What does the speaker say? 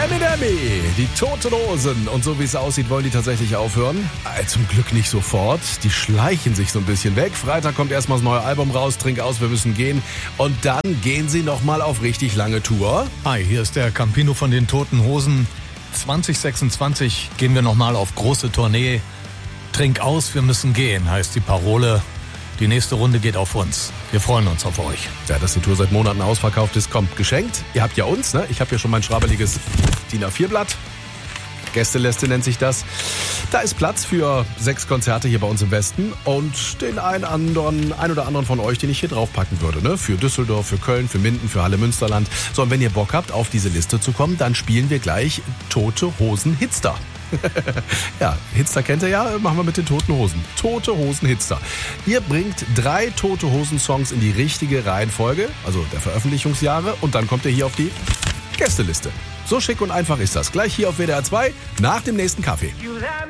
Eminem, die Toten Hosen. Und so wie es aussieht, wollen die tatsächlich aufhören. Zum Glück nicht sofort. Die schleichen sich so ein bisschen weg. Freitag kommt erstmal das neue Album raus. Trink aus, wir müssen gehen. Und dann gehen sie nochmal auf richtig lange Tour. Hi, hier ist der Campino von den Toten Hosen. 2026 gehen wir nochmal auf große Tournee. Trink aus, wir müssen gehen, heißt die Parole. Die nächste Runde geht auf uns. Wir freuen uns auf euch. Ja, dass die Tour seit Monaten ausverkauft ist, kommt geschenkt. Ihr habt ja uns, ne? Ich habe ja schon mein schrabbeliges DIN A4-Blatt. Gästeliste nennt sich das. Da ist Platz für 6 Konzerte hier bei uns im Westen und den ein oder anderen von euch, den ich hier draufpacken würde. Ne? Für Düsseldorf, für Köln, für Minden, für Halle Münsterland. So, und wenn ihr Bock habt, auf diese Liste zu kommen, dann spielen wir gleich Tote Hosen Hitster. Ja, Hitster kennt ihr ja, machen wir mit den Toten Hosen. Tote Hosen Hitster. Ihr bringt 3 Tote Hosen Songs in die richtige Reihenfolge, also der Veröffentlichungsjahre, und dann kommt ihr hier auf die Gästeliste. So schick und einfach ist das. Gleich hier auf WDR 2 nach dem nächsten Kaffee.